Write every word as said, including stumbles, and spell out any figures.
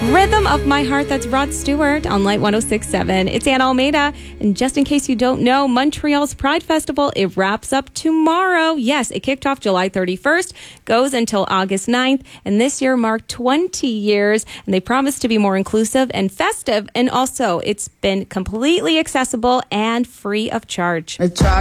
Rhythm of My Heart, that's Rod Stewart on Light one oh six point seven. It's Anna Almeida. And just in case you don't know, Montreal's Pride Festival, it wraps up tomorrow. Yes, it kicked off July thirty-first, goes until August ninth, and this year marked twenty years, and they promise to be more inclusive and festive, and also it's been completely accessible and free of charge.